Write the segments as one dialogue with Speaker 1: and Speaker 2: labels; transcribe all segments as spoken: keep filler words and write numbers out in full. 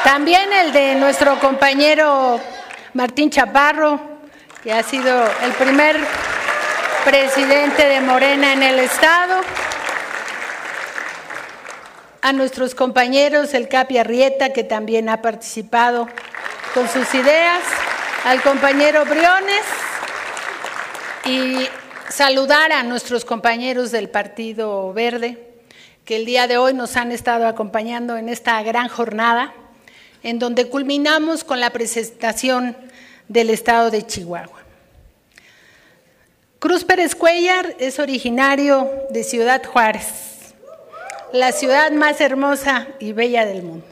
Speaker 1: También el de nuestro compañero Martín Chaparro, que ha sido el primer presidente de Morena en el Estado. A nuestros compañeros, el Capi Arrieta, que también ha participado con sus ideas. Al compañero Briones. Y saludar a nuestros compañeros del Partido Verde, que el día de hoy nos han estado acompañando en esta gran jornada, en donde culminamos con la presentación del Estado de Chihuahua. Cruz Pérez Cuéllar es originario de Ciudad Juárez, la ciudad más hermosa y bella del mundo.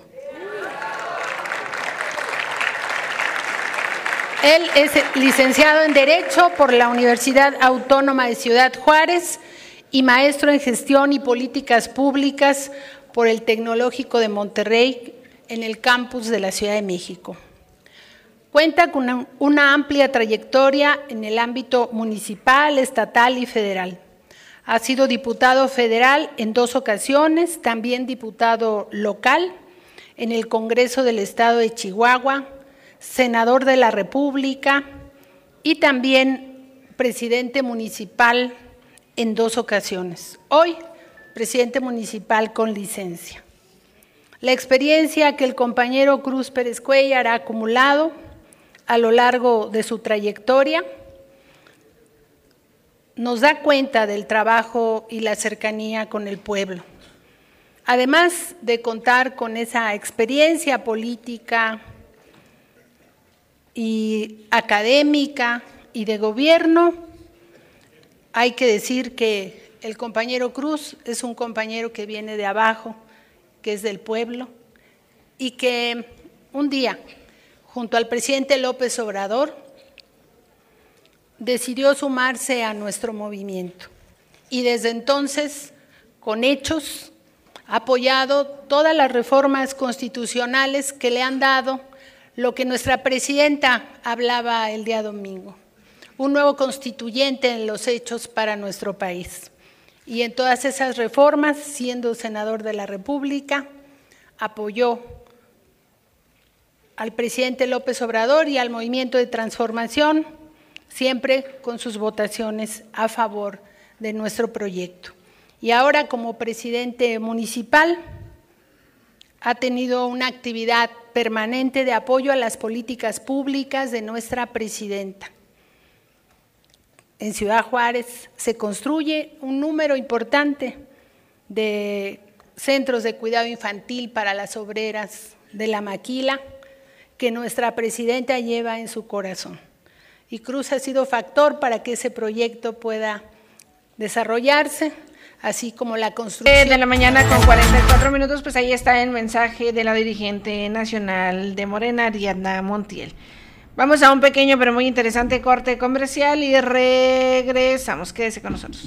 Speaker 1: Él es licenciado en Derecho por la Universidad Autónoma de Ciudad Juárez y maestro en Gestión y Políticas Públicas por el Tecnológico de Monterrey en el campus de la Ciudad de México. Cuenta con una, una amplia trayectoria en el ámbito municipal, estatal y federal. Ha sido diputado federal en dos ocasiones, también diputado local en el Congreso del Estado de Chihuahua, senador de la República y también presidente municipal en dos ocasiones. Hoy, presidente municipal con licencia. La experiencia que el compañero Cruz Pérez Cuéllar ha acumulado a lo largo de su trayectoria nos da cuenta del trabajo y la cercanía con el pueblo. Además de contar con esa experiencia política y académica y de gobierno, hay que decir que el compañero Cruz es un compañero que viene de abajo, que es del pueblo, y que un día, junto al presidente López Obrador, decidió sumarse a nuestro movimiento. Y desde entonces, con hechos, ha apoyado todas las reformas constitucionales que le han dado lo que nuestra presidenta hablaba el día domingo, un nuevo constituyente en los hechos para nuestro país. Y en todas esas reformas, siendo senador de la República, apoyó al presidente López Obrador y al Movimiento de Transformación, siempre con sus votaciones a favor de nuestro proyecto. Y ahora, como presidente municipal, ha tenido una actividad permanente de apoyo a las políticas públicas de nuestra presidenta. En Ciudad Juárez se construye un número importante de centros de cuidado infantil para las obreras de la maquila que nuestra presidenta lleva en su corazón. Y Cruz ha sido factor para que ese proyecto pueda desarrollarse, así como la construcción.
Speaker 2: De la mañana con cuarenta y cuatro minutos, pues ahí está el mensaje de la dirigente nacional de Morena, Ariadna Montiel. Vamos a un pequeño pero muy interesante corte comercial y regresamos. Quédese con nosotros.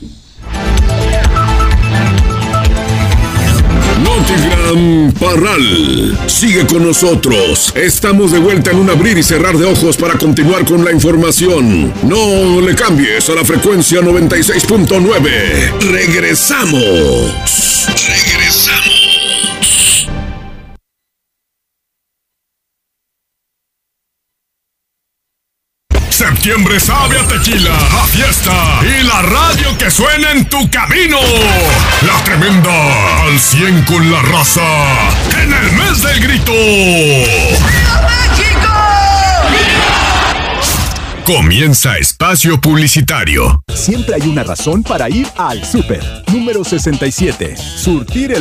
Speaker 3: Notigram Parral, sigue con nosotros. Estamos de vuelta en un abrir y cerrar de ojos para continuar con la información. No le cambies a la frecuencia noventa y seis punto nueve. Regresamos. Regresamos. Septiembre sabe a tequila, a fiesta y la radio que suena en tu camino. La tremenda al cien con la raza en el mes del grito. ¡Viva México! Comienza espacio publicitario.
Speaker 4: Siempre hay una razón para ir al súper. Número sesenta y siete. Surtir el